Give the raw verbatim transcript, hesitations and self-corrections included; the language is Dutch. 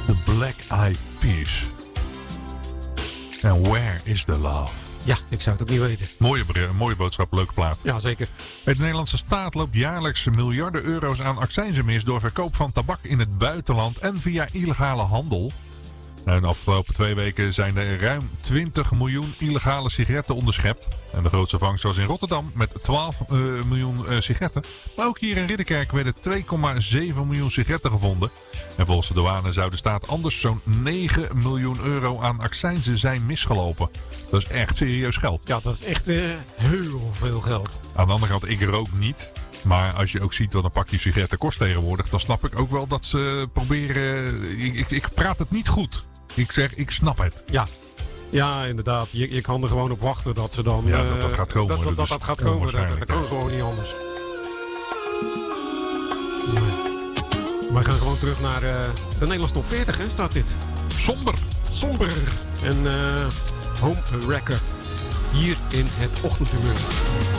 De Black Eyed Peas. En Where is the Love? Ja, ik zou het ook niet weten. Mooie, mooie boodschap, leuke plaat. Ja, zeker. De Nederlandse staat loopt jaarlijks miljarden euro's aan accijnzen mis door verkoop van tabak in het buitenland en via illegale handel. En de afgelopen twee weken zijn er ruim twintig miljoen illegale sigaretten onderschept. En de grootste vangst was in Rotterdam met twaalf uh, miljoen uh, sigaretten. Maar ook hier in Ridderkerk werden twee komma zeven miljoen sigaretten gevonden. En volgens de douane zou de staat anders zo'n negen miljoen euro aan accijnzen zijn misgelopen. Dat is echt serieus geld. Ja, dat is echt uh, heel veel geld. Aan de andere kant, ik rook niet. Maar als je ook ziet wat een pakje sigaretten kost tegenwoordig, dan snap ik ook wel dat ze proberen... Ik, ik, ik praat het niet goed. Ik zeg, ik snap het. Ja, ja inderdaad. Je, je kan er gewoon op wachten dat ze dan... Ja, dat dat gaat komen. Dat dat, dat, dat gaat komen. Dat, dat kan gewoon niet anders. Nee. We gaan gewoon terug naar uh, de Nederlandse top veertig, hè, staat dit. Somber. Somber. En uh, Home Wrecker. Hier in het ochtendhumeur.